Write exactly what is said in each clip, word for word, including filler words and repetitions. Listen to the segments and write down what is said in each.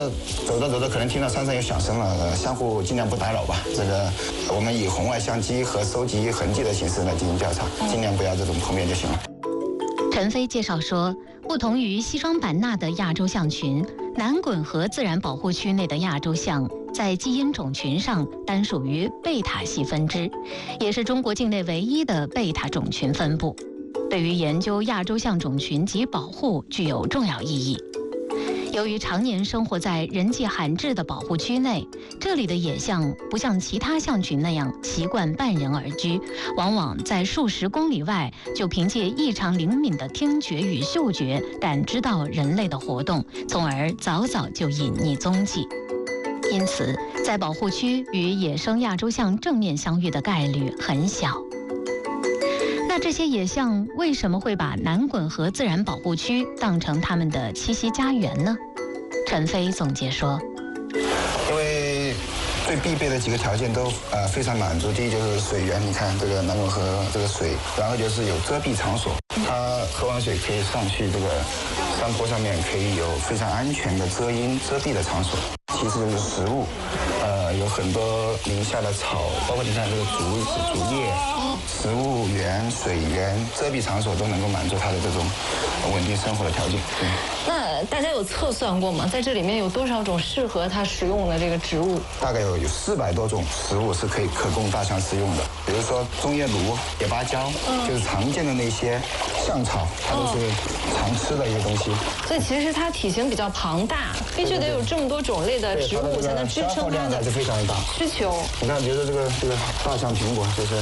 走着走着，可能听到山上有响声了，呃、相互尽量不打扰吧。这个我们以红外相机和收集痕迹的形式来进行调查，尽量不要这种碰面就行了。 陈飞介绍说，不同于西双版纳的亚洲象群，南滚河自然保护区内的亚洲象在基因种群上单属于贝塔系分支，也是中国境内唯一的贝塔种群分布，对于研究亚洲象种群及保护具有重要意义。由于常年生活在人迹罕至的保护区内，这里的野象不像其他象群那样习惯半人而居，往往在数十公里外就凭借异常灵敏的听觉与嗅觉感知到人类的活动，从而早早就隐匿踪迹。因此，在保护区与野生亚洲象正面相遇的概率很小。那这些野象为什么会把南滚河自然保护区当成他们的栖息家园呢？陈飞总结说， 因为最必备的几个条件都呃非常满足。第一就是水源，你看这个南滚河这个水，然后就是有遮蔽场所，它喝完水可以上去这个山坡上面，可以有非常安全的遮阴遮蔽的场所。其次就是食物，呃，有很多林下的草，包括你看这个竹子、竹叶，食物源、水源、遮蔽场所都能够满足它的这种稳定生活的条件。对。 那大家有测算过吗？在这里面有多少种适合它食用的这个植物？ 大概有有四百多种食物是可以可供大象食用的，比如说中叶芦、野芭蕉，嗯、就是常见的那些象草，它都是常吃的一个东西。 所以其实它体型比较庞大，必须得有这么多种类的植物才能支撑它的是非常大需求。 你看，比如说这个这个大象苹果，就是。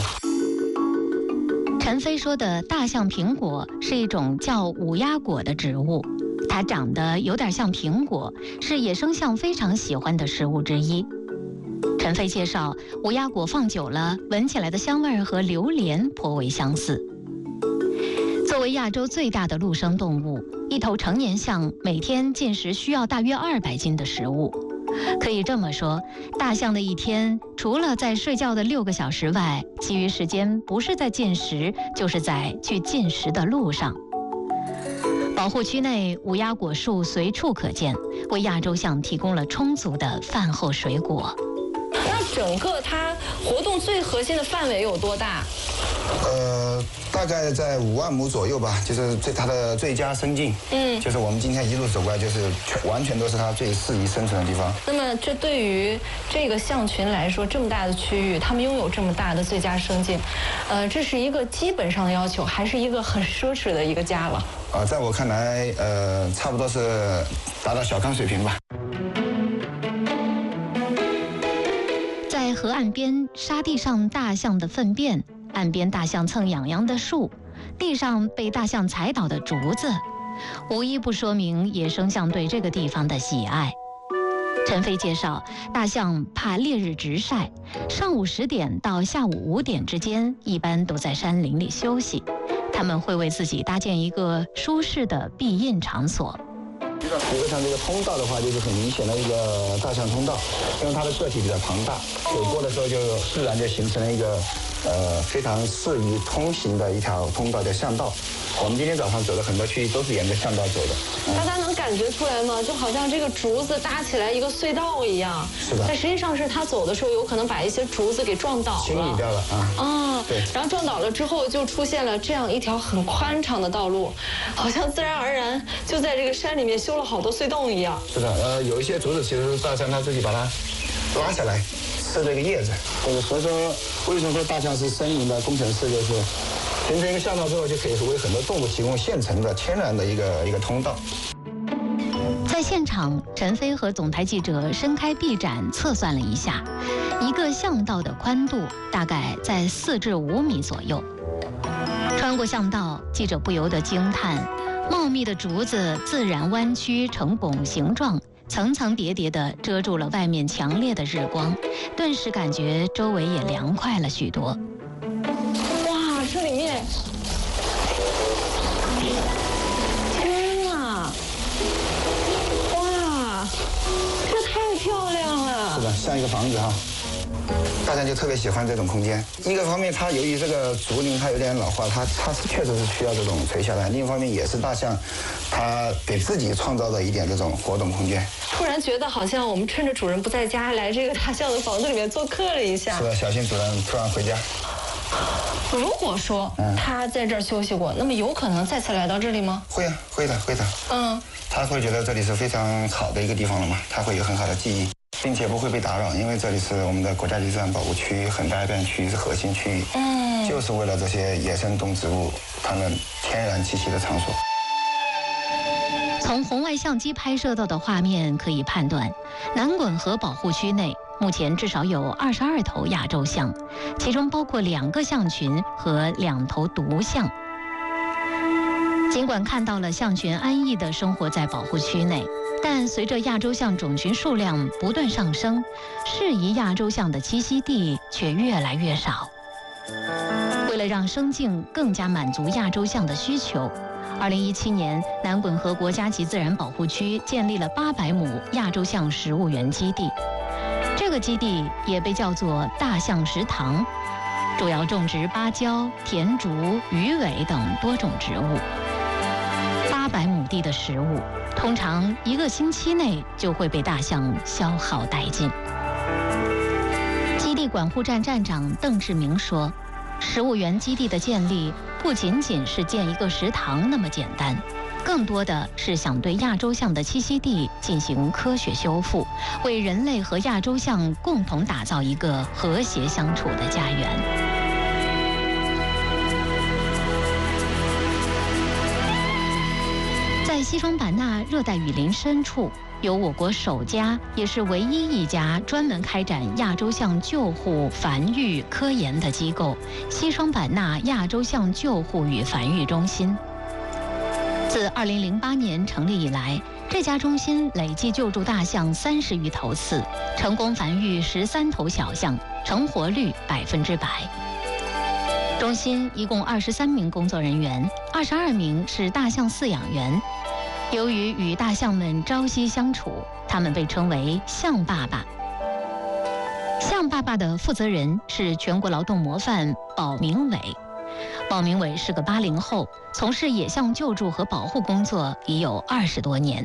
陈飞说的大象苹果是一种叫五鸭果的植物，它长得有点像苹果，是野生象非常喜欢的食物之一。陈飞介绍，五鸭果放久了，闻起来的香味和榴莲颇为相似。作为亚洲最大的陆生动物，一头成年象每天进食需要大约二百斤的食物。可以这么说，大象的一天除了在睡觉的六个小时外，其余时间不是在进食，就是在去进食的路上。保护区内无鸭果树随处可见，为亚洲象提供了充足的饭后水果。 那整个它活动最核心的范围有多大？ 呃，大概在五万亩左右吧，就是最它的最佳生境。嗯，就是我们今天一路走过来，就是完全都是它最适宜生存的地方。 那么，这对于这个象群来说，这么大的区域，它们拥有这么大的最佳生境，呃，这是一个基本上的要求，还是一个很奢侈的一个家了？ 啊、呃，在我看来，呃，差不多是达到小康水平吧。 在河岸边沙地上大象的粪便，岸边大象蹭痒痒的树，地上被大象踩倒的竹子，无一不说明野生象对这个地方的喜爱。陈飞介绍，大象怕烈日直晒，上午十点到下午五点之间，一般都在山林里休息。他们会为自己搭建一个舒适的避孕场所。 比如像这个通道的话，就是很明显的一个大象通道，因为它的个体比较庞大，走过的时候就自然就形成了一个呃非常适宜通行的一条通道，叫象道。我们今天早上走的很多区域都是沿着象道走的。 嗯、大家能感觉出来吗？就好像这个竹子搭起来一个隧道一样。 是的。 但实际上是他走的时候有可能把一些竹子给撞倒了。 清理掉了啊。 啊。 对。 然后撞倒了之后，就出现了这样一条很宽敞的道路，好像自然而然就在这个山里面修了好多隧洞一样。 是的，呃，有一些竹子其实是大象它自己把它拉下来吃这个叶子。呃，所以说，为什么说大象是森林的工程师，就是形成一个巷道之后，就可以为很多动物提供现成的天然的一个一个通道。 在现场，陈飞和总台记者伸开臂展测算了一下，一个巷道的宽度大概在四至五米左右。穿过巷道，记者不由得惊叹，茂密的竹子自然弯曲成拱形状，层层叠叠地遮住了外面强烈的日光，顿时感觉周围也凉快了许多。 哇，这里面，天哪！哇，这太漂亮了。 是的，像一个房子哈。大象就特别喜欢这种空间。一个方面，它由于这个竹林它有点老化，它它是确实是需要这种垂下来；另一方面，也是大象它它给自己创造了一点这种活动空间。 突然觉得好像我们趁着主人不在家，来这个大象的房子里面做客了一下。 是的，小心主人突然回家。 如果说他在这儿休息过，嗯、那么有可能再次来到这里吗？ 会啊，会的，会的。 嗯， 他会觉得这里是非常好的一个地方了嘛，他会有很好的记忆，并且不会被打扰，因为这里是我们的国家级自然保护区，很大一片区域是核心区域，嗯，就是为了这些野生动植物它们天然栖息的场所。 从红外相机拍摄到的画面可以判断，南滚河保护区内目前至少有二十二头亚洲象，其中包括两个象群和两头独象。尽管看到了象群安逸地生活在保护区内，但随着亚洲象种群数量不断上升，适宜亚洲象的栖息地却越来越少。为了让生境更加满足亚洲象的需求，二零一七年，南滚河国家级自然保护区建立了八百亩亚洲象食物园基地。这个基地也被叫做大象食堂，主要种植芭蕉、甜竹、鱼尾等多种植物。八百亩地的食物，通常一个星期内就会被大象消耗殆尽。基地管护站站长邓志明说，食物园基地的建立不仅仅是建一个食堂那么简单，更多的是想对亚洲象的栖息地进行科学修复，为人类和亚洲象共同打造一个和谐相处的家园。在西双版纳热带雨林深处，有我国首家也是唯一一家专门开展亚洲象救护、繁育、科研的机构——西双版纳亚洲象救护与繁育中心。自二零零八年成立以来，这家中心累计救助大象三十余头次，成功繁育十三头小象，成活率百分之百。中心一共二十三名工作人员，二十二名是大象饲养员。由于与大象们朝夕相处，他们被称为象爸爸。象爸爸的负责人是全国劳动模范保明伟。保明伟是个八零后，从事野象救助和保护工作已有二十多年。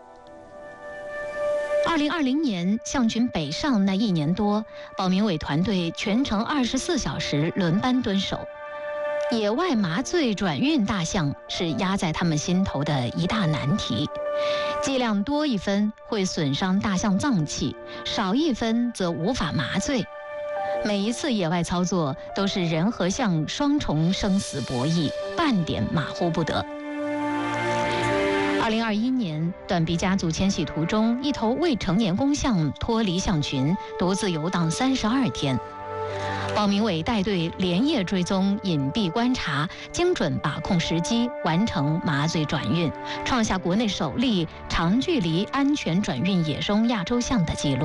二零二零年象群北上那一年多，保明伟团队全程二十四小时轮班蹲守。野外麻醉转运大象是压在他们心头的一大难题，剂量多一分会损伤大象脏器，少一分则无法麻醉。每一次野外操作都是人和象双重生死博弈，半点马虎不得。二零二一年，短臂家族迁徙途中，一头未成年公象脱离象群，独自游荡三十二天。保明伟带队连夜追踪、隐蔽观察，精准把控时机，完成麻醉转运，创下国内首例长距离安全转运野生亚洲象的记录。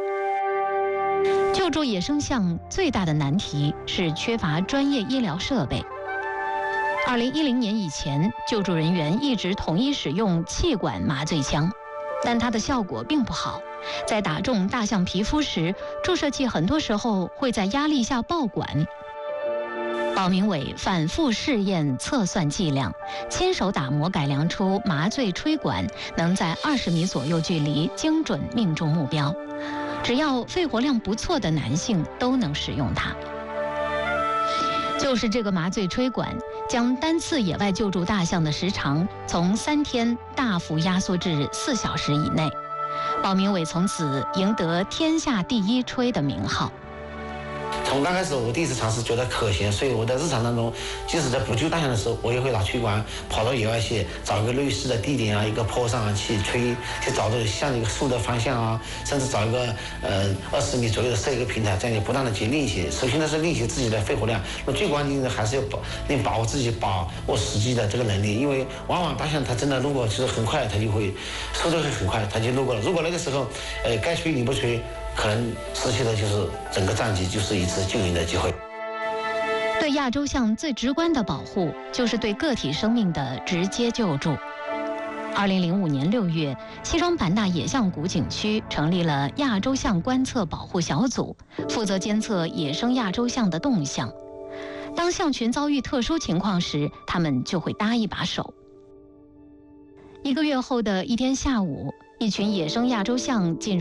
救助野生象最大的难题是缺乏专业医疗设备。二零一零年以前，救助人员一直统一使用气管麻醉枪，但它的效果并不好。在打中大象皮肤时，注射器很多时候会在压力下爆管。保明伟反复试验测算剂量，亲手打磨改良出麻醉吹管，能在二十米左右距离精准命中目标。只要肺活量不错的男性都能使用它。就是这个麻醉吹管，将单次野外救助大象的时长从三天大幅压缩至四小时以内。保明伟从此赢得天下第一吹的名号。 从刚开始我第一次尝试觉得可行，所以我在日常当中，即使在不救大象的时候，我也会拿吹管跑到野外去，找一个类似的地点啊，一个坡上啊去吹，去找着向一个树的方向啊，甚至找一个呃二十米左右的设一个平台，这样你不断的去练习。首先呢是练习自己的肺活量，那最关键的还是要把练把握自己把握时机的这个能力，因为往往大象它真的如果就是很快，它就会速度会很快，它就路过了。如果那个时候呃该吹你不吹，可能失去的就是整个战局，就是一次救援的机会。 对亚洲象最直观的保护，就是对个体生命的直接救助。二零零五年六月，西双版纳野象谷景区成立了亚洲象观测保护小组，负责监测野生亚洲象的动向。当象群遭遇特殊情况时，他们就会搭一把手。 一个月后的一天下午，一群野生亚洲象进入